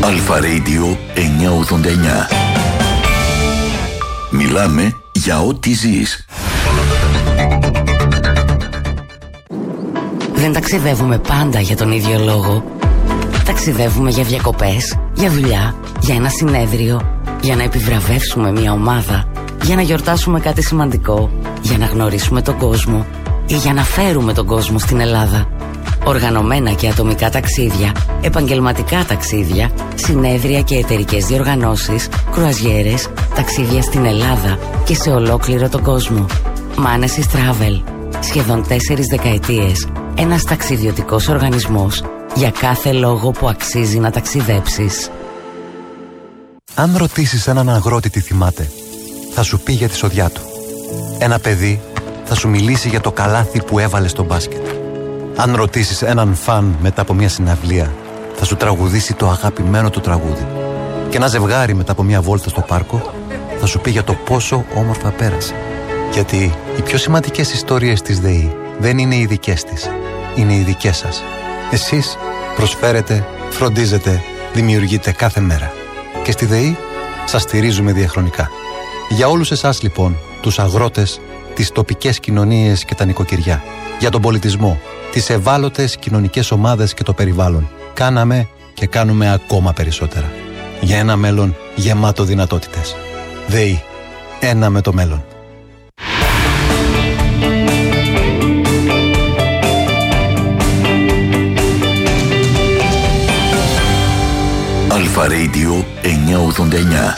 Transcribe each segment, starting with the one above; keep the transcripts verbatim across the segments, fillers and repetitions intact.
Αλφα Radio εννιακόσια ογδόντα εννιά. Μιλάμε για ό,τι ζεις. Δεν ταξιδεύουμε πάντα για τον ίδιο λόγο. Ταξιδεύουμε για διακοπές, για δουλειά, για ένα συνέδριο, για να επιβραβεύσουμε μια ομάδα, για να γιορτάσουμε κάτι σημαντικό, για να γνωρίσουμε τον κόσμο ή για να φέρουμε τον κόσμο στην Ελλάδα. Οργανωμένα και ατομικά ταξίδια, επαγγελματικά ταξίδια, συνέδρια και εταιρικές διοργανώσεις, κρουαζιέρες, ταξίδια στην Ελλάδα και σε ολόκληρο τον κόσμο. Manesis Travel. Σχεδόν τέσσερις δεκαετίες. Ένας ταξιδιωτικός οργανισμός για κάθε λόγο που αξίζει να ταξιδέψεις. Αν ρωτήσεις έναν αγρότη τι θυμάται, θα σου πει για τη σοδιά του. Ένα παιδί θα σου μιλήσει για το καλάθι που έβαλε στο μπάσκετ. Αν ρωτήσεις έναν φαν μετά από μια συναυλία, θα σου τραγουδήσει το αγαπημένο του τραγούδι. Και ένα ζευγάρι μετά από μια βόλτα στο πάρκο θα σου πει για το πόσο όμορφα πέρασε. Γιατί οι πιο σημαντικές ιστορίες της ΔΕΗ δεν είναι οι δικές της, είναι οι δικές σας. Εσείς προσφέρετε, φροντίζετε, δημιουργείτε κάθε μέρα. Και στη ΔΕΗ σας στηρίζουμε διαχρονικά. Για όλους εσάς λοιπόν, τους αγρότες, τις τοπικές κοινωνίες και τα νοικοκυριά, για τον πολιτισμό, τις ευάλωτες κοινωνικές ομάδες και το περιβάλλον, κάναμε και κάνουμε ακόμα περισσότερα. Για ένα μέλλον γεμάτο δυνατότητες. ΔΕΗ. Ένα με το μέλλον. Αλφα Radio εννιακόσια ογδόντα εννιά.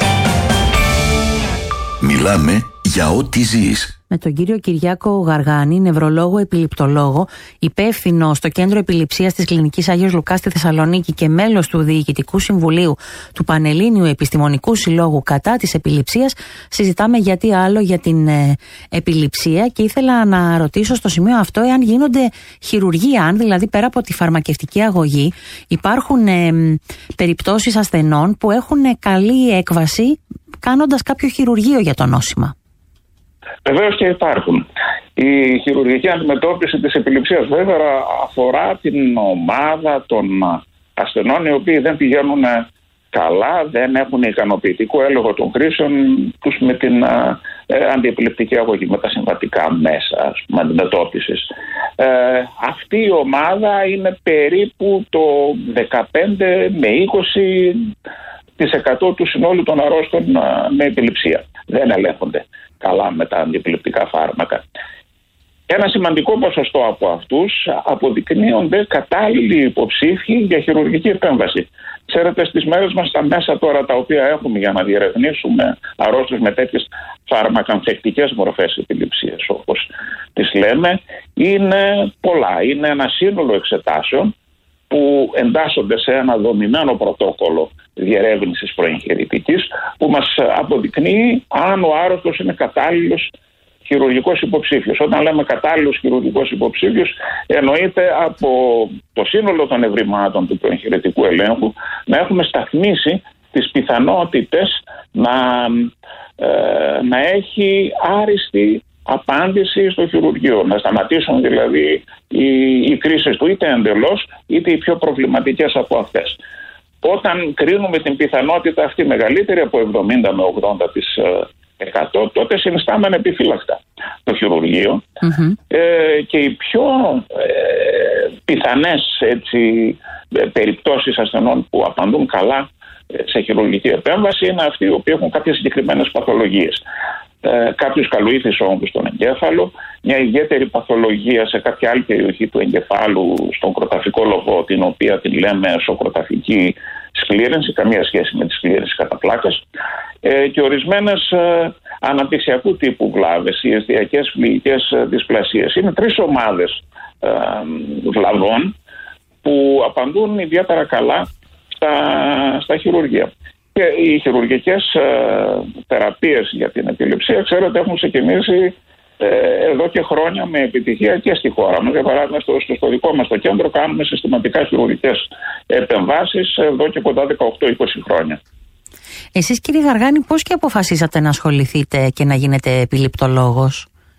Μιλάμε για ό,τι ζεις. Με τον κύριο Κυριάκο Γαργάνη, νευρολόγο επιληπτολόγο, υπεύθυνο στο Κέντρο Επιληψίας της Κλινικής Άγιος Λουκάς στη Θεσσαλονίκη και μέλος του Διοικητικού Συμβουλίου του Πανελλήνιου Επιστημονικού Συλλόγου κατά της επιληψίας, συζητάμε γιατί άλλο για την ε, επιληψία και ήθελα να ρωτήσω στο σημείο αυτό εάν γίνονται χειρουργία, αν δηλαδή πέρα από τη φαρμακευτική αγωγή υπάρχουν ε, περιπτώσεις ασθενών που έχουν καλή έκβαση κάνοντας κάποιο χειρουργείο για το νόσημα. Βεβαίως και υπάρχουν. Η χειρουργική αντιμετώπιση της επιληψίας βέβαια αφορά την ομάδα των ασθενών οι οποίοι δεν πηγαίνουν καλά, δεν έχουν ικανοποιητικό έλεγχο των χρήσεων τους με την ε, αντιεπιληπτική αγωγή, με τα συμβατικά μέσα αντιμετώπισης. Ε, αυτή η ομάδα είναι περίπου το δεκαπέντε με είκοσι τοις εκατό του συνόλου των αρρώστων με επιληψία. Δεν ελέγχονται καλά με τα αντιεπιληπτικά φάρμακα. Ένα σημαντικό ποσοστό από αυτούς αποδεικνύονται κατάλληλοι υποψήφοι για χειρουργική επέμβαση. Ξέρετε, στις μέρες μας τα μέσα τώρα τα οποία έχουμε για να διερευνήσουμε αρρώστιες με τέτοιες φαρμακανθεκτικές μορφές επιληψίας, όπως τις λέμε, είναι πολλά. Είναι ένα σύνολο εξετάσεων που εντάσσονται σε ένα δομημένο πρωτόκολλο διερεύνησης προεγχειρητικής που μας αποδεικνύει αν ο άρρωστος είναι κατάλληλος χειρουργικός υποψήφιος. Όταν λέμε κατάλληλος χειρουργικός υποψήφιος, εννοείται από το σύνολο των ευρημάτων του προεγχειρητικού ελέγχου να έχουμε σταθμίσει τις πιθανότητες να, ε, να έχει άριστη απάντηση στο χειρουργείο, να σταματήσουν δηλαδή οι, οι κρίσεις του είτε εντελώς είτε οι πιο προβληματικές από αυτές. Όταν κρίνουμε την πιθανότητα αυτή μεγαλύτερη από εβδομήντα με ογδόντα τοις εκατό, τότε συνιστάμε ανεπιφύλακτα το χειρουργείο mm-hmm. ε, και οι πιο ε, πιθανές έτσι, περιπτώσεις ασθενών που απαντούν καλά σε χειρουργική επέμβαση είναι αυτοί οι οποίοι έχουν κάποιες συγκεκριμένες παθολογίες. Ε, κάποιους καλοήθεις όγκους στον εγκέφαλο, μια ιδιαίτερη παθολογία σε κάποια άλλη περιοχή του εγκεφάλου, στον κροταφικό λογό, την οποία την λέμε σοκροταφική σκλήρυνση, καμία σχέση με τη σκλήρυνση κατά πλάκας, ε, και ορισμένες ε, αναπτυξιακού τύπου βλάβες, οι εστιακές φλοιητικές δυσπλασίες. Είναι τρεις ομάδες ε, βλαβών που απαντούν ιδιαίτερα καλά στα, στα χειρουργεία. Και οι χειρουργικές ε, θεραπείες για την επιληψία, ξέρετε, έχουν ξεκινήσει ε, εδώ και χρόνια με επιτυχία και στη χώρα μας. Για παράδειγμα, στο, στο, στο δικό μας το κέντρο κάνουμε συστηματικά χειρουργικές επεμβάσεις εδώ και κοντά δεκαοκτώ με είκοσι χρόνια. Εσείς, κύριε Γαργάνη, πώς και αποφασίσατε να ασχοληθείτε και να γίνετε επιληπτολόγος?